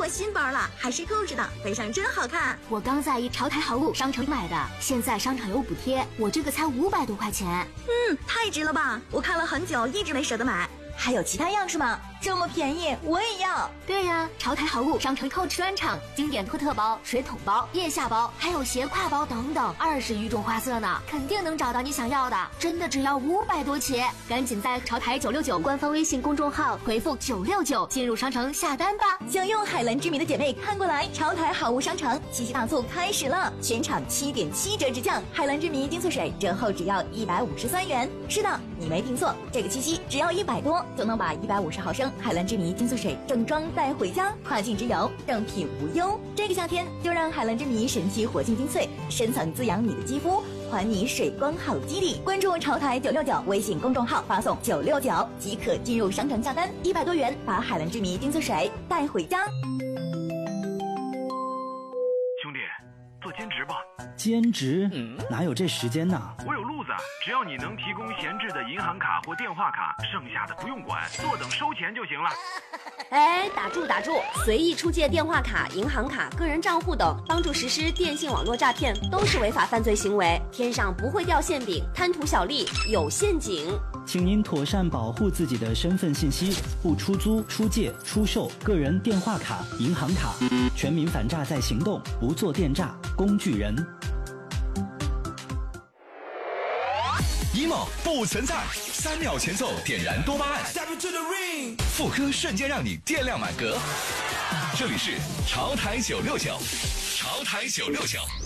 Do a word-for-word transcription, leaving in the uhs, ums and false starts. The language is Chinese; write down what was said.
我新包了，还是购置的，背上真好看。 我刚在一潮台好物商城买的，现在商场有补贴，我这个才五百多块钱。 嗯，太值了吧！我看了很久，一直没舍得买。 还有其他样式吗？这么便宜，我也要。 对呀，潮台好物商城购置专场，经典托特包、水桶包、腋下包，还有斜挎包等等，二十余种花色呢，肯定能找到你想要的。真的只要五百多起，赶紧在潮台九六九官方微信公众号回复九六九进入商城下单吧。 想用海蓝之谜的姐妹看过来，潮台好物商城七夕大促开始了，全场七点七折直降，海蓝之谜精粹水折后只要一百五十三元。是的，你没听错，这个七夕只要一百多就能把一百五十毫升海蓝之谜精粹水正装带回家，跨境直邮，正品无忧。这个夏天就让海蓝之谜神奇活性精粹深层滋养你的肌肤，还你水光好肌理。关注潮台九六九微信公众号，发送九六九即可进入商城下单，一百多元把海蓝之谜精粹水带回家。 兄弟，做兼职吧。 兼职？嗯，哪有这时间呢？ 我有路子，只要你能提供闲置的银行卡或电话卡，剩下的不用管，坐等收钱就行了。 哎，打住打住！随意出借电话卡、银行卡、个人账户等，帮助实施电信网络诈骗，都是违法犯罪行为。天上不会掉馅饼，贪图小利有陷阱。 请您妥善保护自己的身份信息，不出租、出借、出售个人电话卡、银行卡。全民反诈在行动，不做电诈工具人。 emo 不存在，三秒前奏点燃多巴胺，副歌瞬间让你电量满格。这里是潮台九六九，潮台九六九。